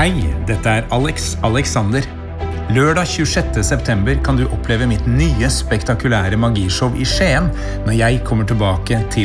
Hei, dette Alex Alexander. Lørdag 26. september kan du oppleve mitt nye spektakulære magishow i Skien når jeg kommer tilbake til